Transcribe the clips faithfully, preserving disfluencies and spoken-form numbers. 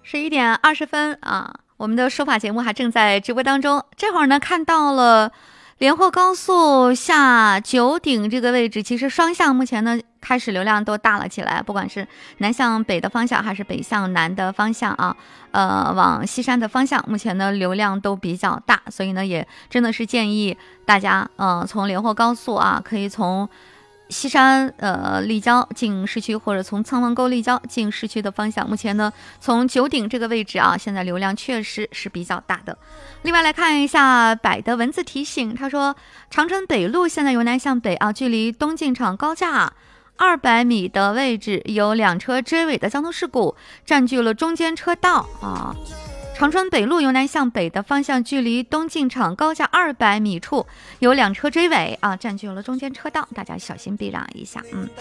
十一点二十分啊，我们的说法节目还正在直播当中。这会儿呢，看到了连霍高速下九鼎这个位置，其实双向目前呢开始流量都大了起来，不管是南向北的方向还是北向南的方向啊，呃，往西山的方向，目前呢流量都比较大，所以呢也真的是建议大家，呃，从连霍高速啊，可以从西山呃立交进市区，或者从苍王沟立交进市区的方向，目前呢从九鼎这个位置啊，现在流量确实是比较大的。另外来看一下百的文字提醒，他说长春北路现在由南向北啊，距离东进场高架二百米的位置有两车追尾的交通事故，占据了中间车道啊。长春北路由南向北的方向，距离东进场高架二百米处有两车追尾啊，占据了中间车道，大家小心避让一下。嗯，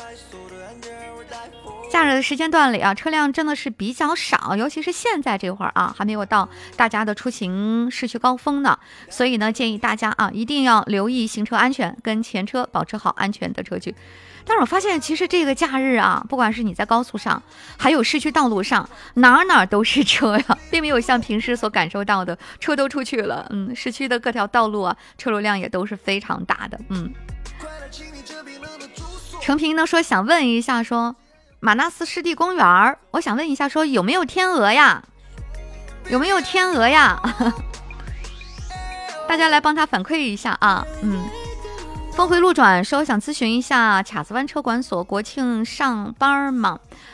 假日的时间段里啊，车辆真的是比较少，尤其是现在这会儿啊，还没有到大家的出行市区高峰呢，所以呢，建议大家啊，一定要留意行车安全，跟前车保持好安全的车距。但是我发现，其实这个假日啊，不管是你在高速上，还有市区道路上，哪哪都是车呀，并没有像平时所感受到的车都出去了。嗯，市区的各条道路啊，车流量也都是非常大的。嗯，程平呢说想问一下说。马纳斯湿地公园，我想问一下，说有没有天鹅呀？有没有天鹅呀？大家来帮他反馈一下啊。嗯，峰回路转说想咨询一下卡子湾车管所国庆上班吗？